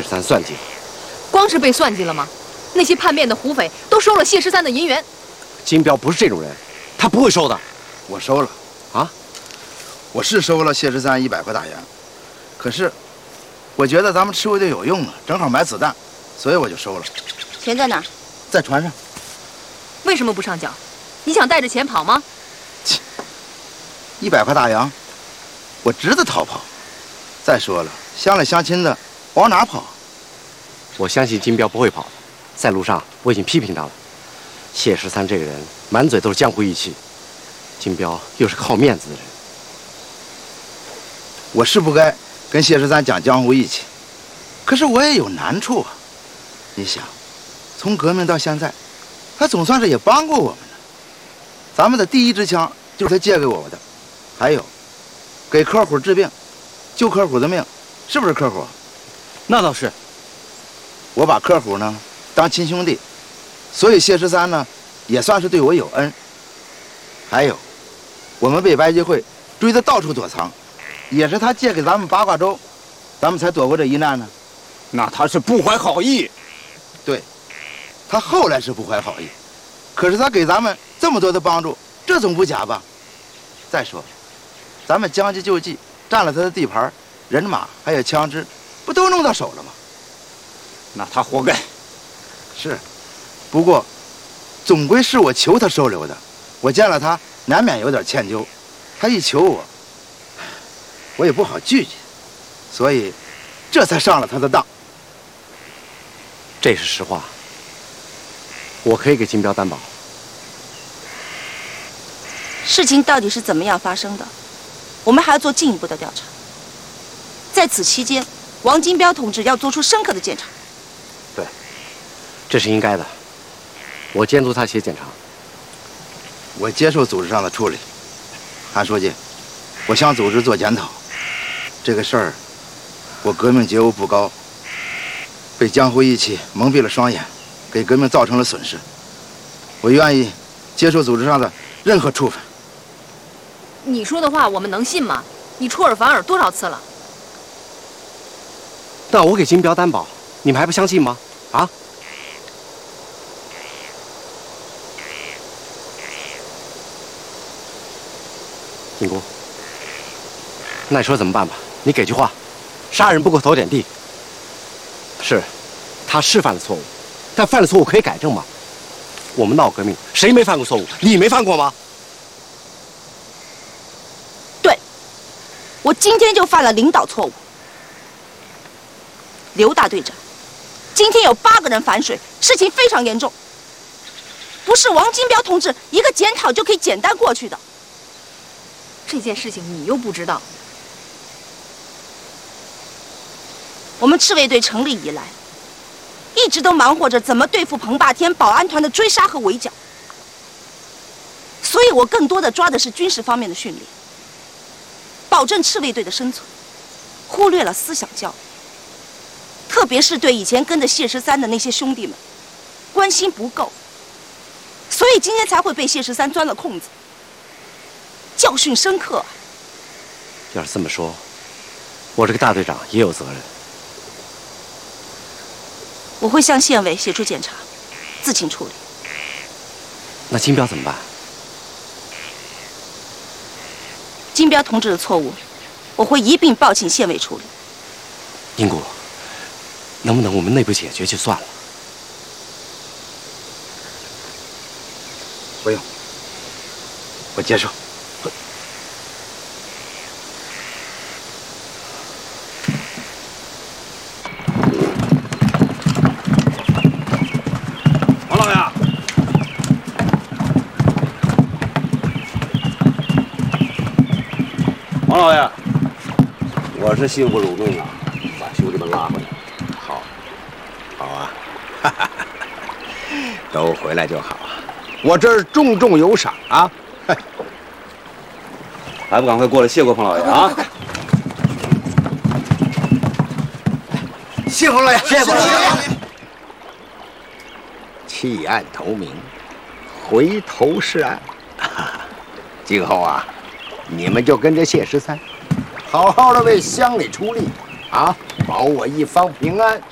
13算计了。 光是被算计了吗？那些叛变的胡匪都收了谢13的银元。 金彪不是这种人，他不会收的。 我收了。 啊？ 我是收了谢13100块大洋，可是我觉得咱们赤卫队有用啊，正好买子弹，所以我就收了。 钱在哪？ 在船上。 为什么不上缴？你想带着钱跑吗 ？100块大洋，我值得逃跑。再说了，乡里乡亲的，往哪跑？ 我相信金彪不会跑的。在路上我已经批评他了。谢13这个人满嘴都是江湖义气，金彪又是好面子的人。 我是不该跟谢13讲江湖义气，可是我也有难处啊。你想，从革命到现在，他总算是也帮过我们了。咱们的第一支枪就是他借给我的，还有，给客户治病，救客户的命，是不是客户？ 那倒是。 我把客户呢当亲兄弟，所以谢13呢也算是对我有恩。还有，我们被白吉会追得到处躲藏，也是他借给咱们八卦粥，咱们才躲过这一难呢。 那他是不怀好意。 对，他后来是不怀好意，可是他给咱们这么多的帮助，这总不假吧？再说，咱们将计就计，占了他的地盘，人马还有枪支，不都弄到手了吗？ 那他活该。 是，不过，总归是我求他收留的，我见了他难免有点歉疚，他一求我，我也不好拒绝，所以，这才上了他的当。 这是实话，我可以给金彪担保。 事情到底是怎么样发生的，我们还要做进一步的调查。在此期间，王金彪同志要做出深刻的检查。 对，这是应该的。我监督他写检查。 我接受组织上的处理。韩书记，我向组织做检讨。这个事儿，我革命觉悟不高，被江湖义气蒙蔽了双眼，给革命造成了损失。我愿意接受组织上的任何处分。 你说的话我们能信吗？你出尔反尔多少次了？ 那我给金彪担保，你们还不相信吗？啊？金姑，那你说怎么办吧？你给句话，杀人不过头点地。是，他是犯了错误，但犯了错误可以改正吗？我们闹革命，谁没犯过错误？你没犯过吗？ 对，我今天就犯了领导错误。刘大队长，今天有8个人反水，事情非常严重，不是王金彪同志一个检讨就可以简单过去的。 这件事情你又不知道。 我们赤卫队成立以来，一直都忙活着怎么对付彭霸天保安团的追杀和围剿，所以我更多的抓的是军事方面的训练，保证赤卫队的生存，忽略了思想教育，特别是对以前跟着谢13的那些兄弟们，关心不够，所以今天才会被谢13钻了空子，教训深刻啊。 要是这么说，我这个大队长也有责任。 我会向县委写出检查，自行处理。 那金彪怎么办？ 金彪同志的错误，我会一并报请县委处理。 英姑，能不能我们内部解决就算了？ 不用，我接受。 王老爷，王老爷，我是幸福辱命啊，把兄弟们拉回来。 好，好啊，哈哈，都回来就好啊。我这儿重重有赏啊！ 还不赶快过来谢过彭老爷啊！ 谢彭老爷，谢彭老爷。弃暗投明，回头是岸。今后啊，你们就跟着谢13，好好的为乡里出力啊，保我一方平安。